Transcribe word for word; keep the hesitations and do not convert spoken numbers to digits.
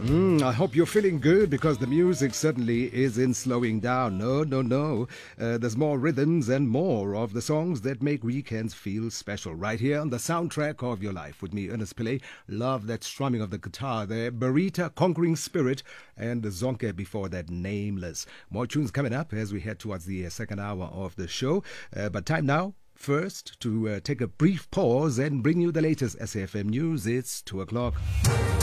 Mm, I hope you're feeling good because the music certainly isn't slowing down. No, no, no. Uh, there's more rhythms and more of the songs that make weekends feel special right here on the soundtrack of your life with me, Ernest Pillay. Love that strumming of the guitar there. Barita, Conquering Spirit, and Zonke before that, Nameless. More tunes coming up as we head towards the uh, second hour of the show. Uh, but time now. First, to uh, take a brief pause and bring you the latest S A F M news. It's two o'clock.